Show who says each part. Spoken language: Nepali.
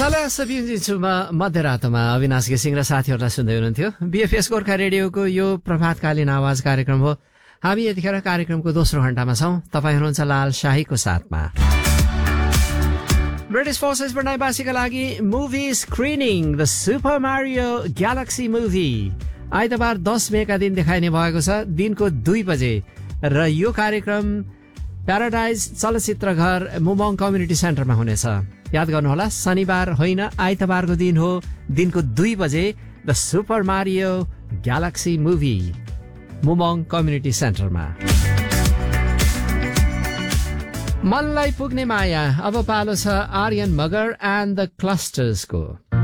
Speaker 1: मसाला सबिन्जिन्छुमा मध्यरातमा अविनाश घिसिङ र साथीहरूलाई सुन्दै हुनुहुन्थ्यो। बीएफएस गोर्खा रेडियोको यो प्रभातकालीन आवाज कार्यक्रम हो। हामी यतिखेर कार्यक्रमको दोस्रो घण्टामा छौं। तपाईँ हुनुहुन्छ लाल शाहीको साथमा। ब्रिटिश फोर्सेसबाट नयाँवासीका लागि movie screening the super Mario galaxy movie आइतबार 10 मेका दिन देखाइने भएको छ दिनको 2 बजे र यो कार्यक्रम प्याराडाइज चलचित्र घर मुमोङ कम्युनिटी सेन्टरमा हुनेछ। याद गर्नुहोला, शनिबार होइन आइतबारको दिन हो, दिनको 2 बजे the super Mario galaxy movie मुमोङ community सेन्टरमा। मनलाई पुग्ने माया अब पालो छ आर्यन मगर एन्ड द क्लस्टर्सको।